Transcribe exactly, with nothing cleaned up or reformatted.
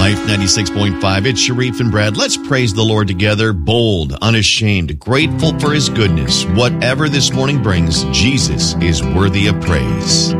Life ninety-six point five, it's Sharif and Brad. Let's praise the Lord together, bold, unashamed, grateful for his goodness. Whatever this morning brings, Jesus is worthy of praise.